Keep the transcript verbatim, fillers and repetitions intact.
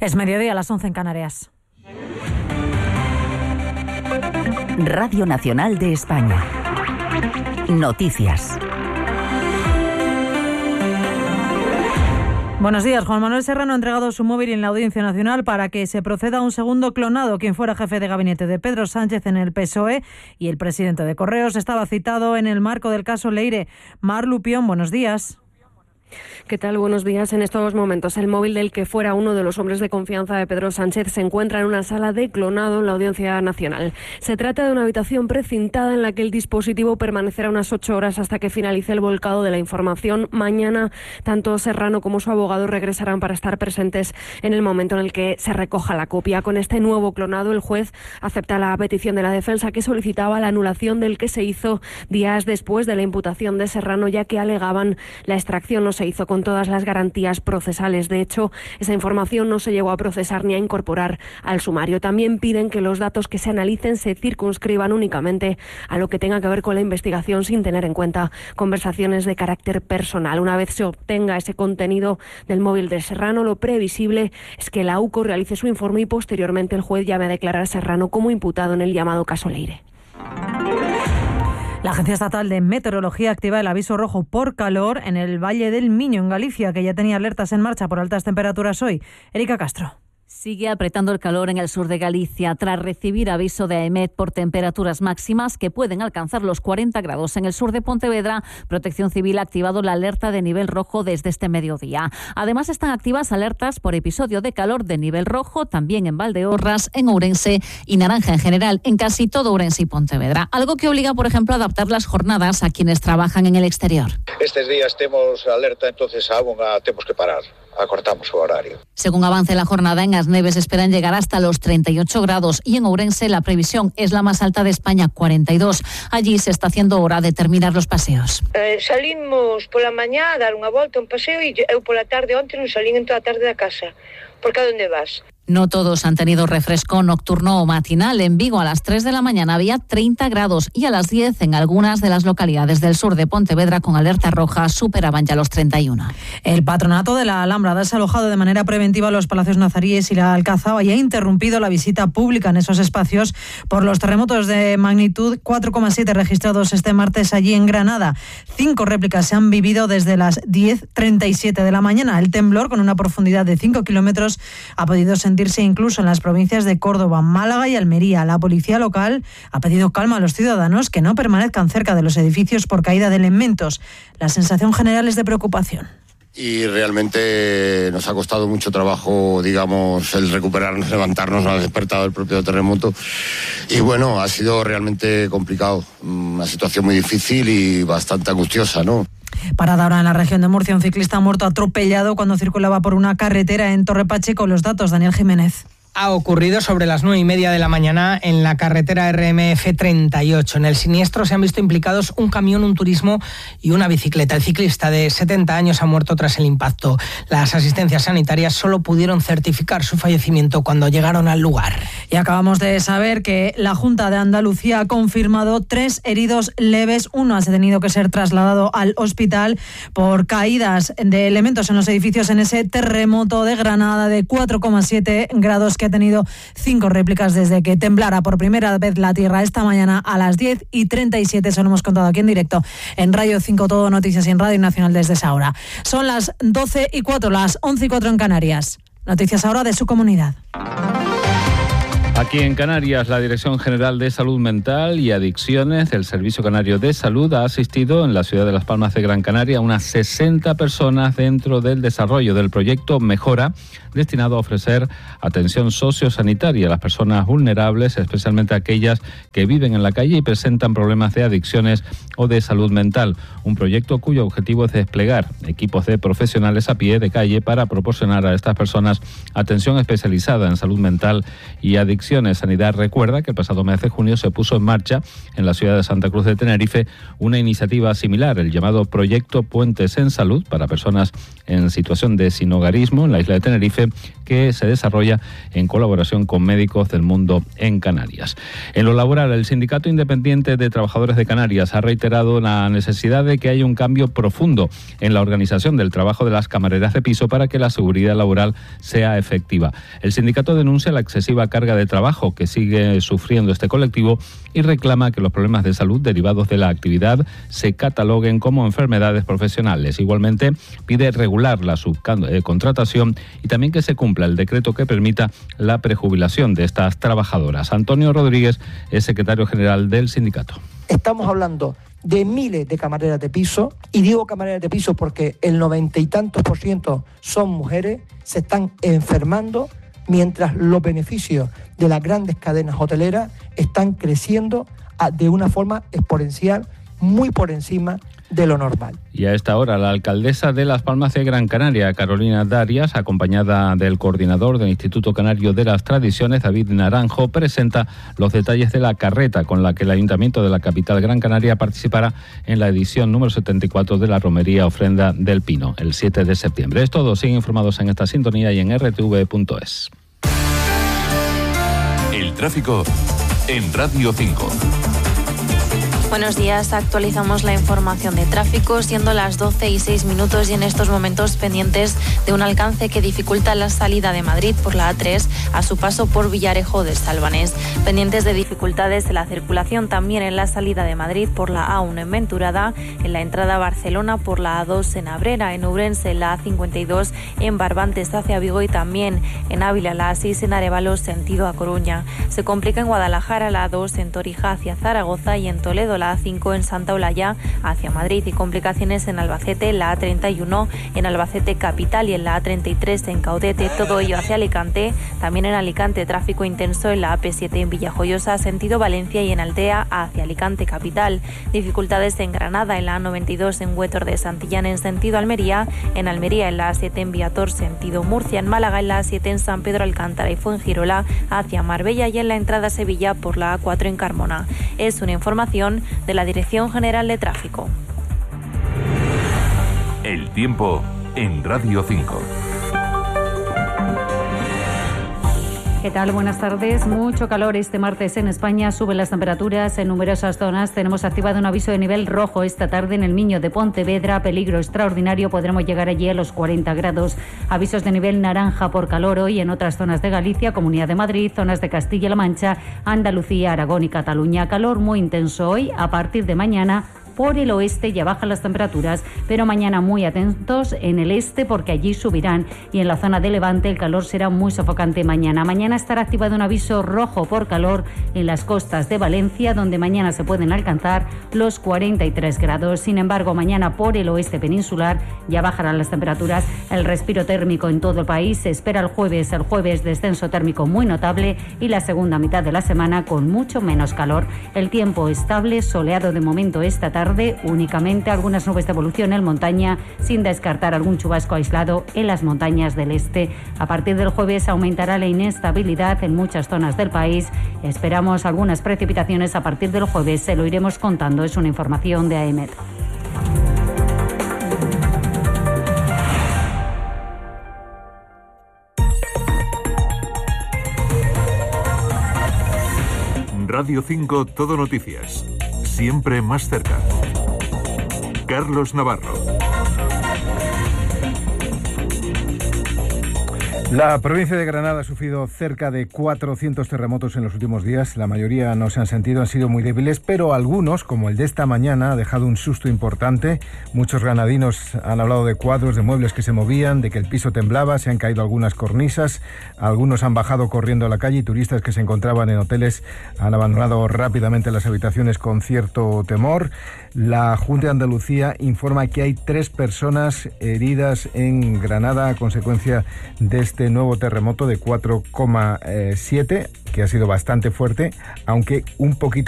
Es mediodía, a las once en Canarias. Radio Nacional de España. Noticias. Buenos días. Juan Manuel Serrano ha entregado su móvil en la Audiencia Nacional para que se proceda a un segundo clonado. Quien fuera jefe de gabinete de Pedro Sánchez en el P S O E y el presidente de Correos estaba citado en el marco del caso Leire. Mar Lupión, buenos días. ¿Qué tal? Buenos días. En estos momentos, el móvil del que fuera uno de los hombres de confianza de Pedro Sánchez se encuentra en una sala de clonado en la Audiencia Nacional. Se trata de una habitación precintada en la que el dispositivo permanecerá unas ocho horas hasta que finalice el volcado de la información. Mañana, tanto Serrano como su abogado regresarán para estar presentes en el momento en el que se recoja la copia. Con este nuevo clonado, el juez acepta la petición de la defensa, que solicitaba la anulación del que se hizo días después de la imputación de Serrano, ya que alegaban la extracción no se hizo con todas las garantías procesales. De hecho, esa información no se llegó a procesar ni a incorporar al sumario. También piden que los datos que se analicen se circunscriban únicamente a lo que tenga que ver con la investigación, sin tener en cuenta conversaciones de carácter personal. Una vez se obtenga ese contenido del móvil de Serrano, lo previsible es que la U C O realice su informe y posteriormente el juez llame a declarar a Serrano como imputado en el llamado caso Leire. La Agencia Estatal de Meteorología activa el aviso rojo por calor en el Valle del Miño, en Galicia, que ya tenía alertas en marcha por altas temperaturas hoy. Erika Castro. Sigue apretando el calor en el sur de Galicia tras recibir aviso de AEMET por temperaturas máximas que pueden alcanzar los cuarenta grados. En el sur de Pontevedra, Protección Civil ha activado la alerta de nivel rojo desde este mediodía. Además, están activas alertas por episodio de calor de nivel rojo también en Valdeorras, en Ourense y naranja en general en casi todo Ourense y Pontevedra. Algo que obliga, por ejemplo, a adaptar las jornadas a quienes trabajan en el exterior. Estes días temos alerta, entonces aún temos que parar. Acortamos su horario. Según avance la jornada, en As Neves esperan llegar hasta los treinta y ocho grados y en Ourense la previsión es la más alta de España, cuarenta y dos. Allí se está haciendo hora de terminar los paseos. Eh, salimos pola mañá a dar unha volta, un paseo, e eu pola tarde onte non salín en toda a tarde da casa. Por que a onde vas? No todos han tenido refresco nocturno o matinal. En Vigo a las tres de la mañana había treinta grados y a las diez en algunas de las localidades del sur de Pontevedra con alerta roja superaban ya los treinta y uno. El patronato de la Alhambra ha desalojado de manera preventiva los palacios nazaríes y la Alcazaba y ha interrumpido la visita pública en esos espacios por los terremotos de magnitud cuatro coma siete registrados este martes allí en Granada. Cinco réplicas se han vivido desde las diez treinta y siete de la mañana. El temblor, con una profundidad de cinco kilómetros, ha podido sentirse incluso en las provincias de Córdoba, Málaga y Almería. La policía local ha pedido calma a los ciudadanos, que no permanezcan cerca de los edificios por caída de elementos. La sensación general es de preocupación. Y realmente nos ha costado mucho trabajo, digamos, el recuperarnos, levantarnos, nos ha despertado el propio terremoto. Y bueno, ha sido realmente complicado, una situación muy difícil y bastante angustiosa, ¿no? Parada ahora en la región de Murcia, un ciclista ha muerto atropellado cuando circulaba por una carretera en Torre Pacheco. Los datos, Daniel Jiménez. Ha ocurrido sobre las nueve y media de la mañana en la carretera R M F treinta y ocho. En el siniestro se han visto implicados un camión, un turismo y una bicicleta. El ciclista de setenta años ha muerto tras el impacto. Las asistencias sanitarias solo pudieron certificar su fallecimiento cuando llegaron al lugar. Y acabamos de saber que la Junta de Andalucía ha confirmado tres heridos leves. Uno ha tenido que ser trasladado al hospital por caídas de elementos en los edificios en ese terremoto de Granada de cuatro coma siete grados que ha tenido cinco réplicas desde que temblara por primera vez la tierra esta mañana a las diez y treinta y siete. Se lo hemos contado aquí en directo en Radio cinco Todo Noticias y en Radio Nacional desde esa hora. Son las doce y cuatro, las once y cuatro en Canarias. Noticias ahora de su comunidad. Aquí en Canarias, la Dirección General de Salud Mental y Adicciones del Servicio Canario de Salud ha asistido en la ciudad de Las Palmas de Gran Canaria a unas sesenta personas dentro del desarrollo del proyecto Mejora, destinado a ofrecer atención sociosanitaria a las personas vulnerables, especialmente aquellas que viven en la calle y presentan problemas de adicciones o de salud mental. Un proyecto cuyo objetivo es desplegar equipos de profesionales a pie de calle para proporcionar a estas personas atención especializada en salud mental y adicciones. Sanidad recuerda que el pasado mes de junio se puso en marcha en la ciudad de Santa Cruz de Tenerife una iniciativa similar, el llamado Proyecto Puentes en Salud para personas en situación de sinhogarismo en la isla de Tenerife, que que se desarrolla en colaboración con médicos del mundo en Canarias. En lo laboral, el Sindicato Independiente de Trabajadores de Canarias ha reiterado la necesidad de que haya un cambio profundo en la organización del trabajo de las camareras de piso para que la seguridad laboral sea efectiva. El sindicato denuncia la excesiva carga de trabajo que sigue sufriendo este colectivo y reclama que los problemas de salud derivados de la actividad se cataloguen como enfermedades profesionales. Igualmente, pide regular la subcontratación y también que se cumpla el decreto que permita la prejubilación de estas trabajadoras. Antonio Rodríguez es secretario general del sindicato. Estamos hablando de miles de camareras de piso, y digo camareras de piso porque el noventa y tantos por ciento son mujeres, se están enfermando, mientras los beneficios de las grandes cadenas hoteleras están creciendo de una forma exponencial, muy por encima de lo normal. Y a esta hora, la alcaldesa de Las Palmas de Gran Canaria, Carolina Darias, acompañada del coordinador del Instituto Canario de las Tradiciones, David Naranjo, presenta los detalles de la carreta con la que el Ayuntamiento de la capital Gran Canaria participará en la edición número setenta y cuatro de la Romería Ofrenda del Pino, el siete de septiembre. Es todo, siguen informados en esta sintonía y en r t v punto es. El tráfico en Radio cinco. Buenos días, actualizamos la información de tráfico, siendo las doce y seis minutos y en estos momentos pendientes de un alcance que dificulta la salida de Madrid por la A tres a su paso por Villarejo de Salvanés. Pendientes de dificultades en la circulación también en la salida de Madrid por la A uno en Venturada, en la entrada a Barcelona por la A dos en Abrera, en Ourense la A cincuenta y dos en Barbantes hacia Vigo y también en Ávila la A seis en Arévalo sentido a Coruña. Se complica en Guadalajara la A dos en Torija hacia Zaragoza y en Toledo la A cinco en Santa Olaya hacia Madrid y complicaciones en Albacete, la A treinta y uno en Albacete capital y en la A treinta y tres en Caudete, todo ello hacia Alicante. También en Alicante tráfico intenso en la A P siete en Villajoyosa sentido Valencia y en Altea hacia Alicante capital. Dificultades en Granada en la A noventa y dos en Huétor de Santillán en sentido Almería, en Almería en la A siete en Viator sentido Murcia, en Málaga en la A siete en San Pedro Alcántara y Fuengirola hacia Marbella y en la entrada a Sevilla por la A cuatro en Carmona. Es una información de la Dirección General de Tráfico. El tiempo en Radio cinco. ¿Qué tal? Buenas tardes. Mucho calor este martes en España. Suben las temperaturas en numerosas zonas. Tenemos activado un aviso de nivel rojo esta tarde en el Miño de Pontevedra. Peligro extraordinario. Podremos llegar allí a los cuarenta grados. Avisos de nivel naranja por calor hoy en otras zonas de Galicia, Comunidad de Madrid, zonas de Castilla-La Mancha, Andalucía, Aragón y Cataluña. Calor muy intenso hoy. A partir de mañana, por el oeste ya bajan las temperaturas, pero mañana muy atentos en el este porque allí subirán y en la zona de Levante el calor será muy sofocante mañana. Mañana estará activado un aviso rojo por calor en las costas de Valencia, donde mañana se pueden alcanzar los cuarenta y tres grados. Sin embargo, mañana por el oeste peninsular ya bajarán las temperaturas. El respiro térmico en todo el país se espera el jueves. El jueves descenso térmico muy notable y la segunda mitad de la semana con mucho menos calor. El tiempo estable, soleado de momento esta tarde. Tarde, únicamente algunas nubes de evolución en montaña, sin descartar algún chubasco aislado en las montañas del este. A partir del jueves aumentará la inestabilidad en muchas zonas del país. Esperamos algunas precipitaciones a partir del jueves. Se lo iremos contando. Es una información de A E M E T. Radio cinco Todo Noticias. Siempre más cerca. Carlos Navarro. La provincia de Granada ha sufrido cerca de cuatrocientos terremotos en los últimos días. La mayoría no se han sentido, han sido muy débiles, pero algunos, como el de esta mañana, ha dejado un susto importante. Muchos granadinos han hablado de cuadros, de muebles que se movían, de que el piso temblaba, se han caído algunas cornisas, algunos han bajado corriendo a la calle y turistas que se encontraban en hoteles han abandonado rápidamente las habitaciones con cierto temor. La Junta de Andalucía informa que hay tres personas heridas en Granada a consecuencia de este nuevo terremoto de cuatro coma siete, que ha sido bastante fuerte, aunque un poquito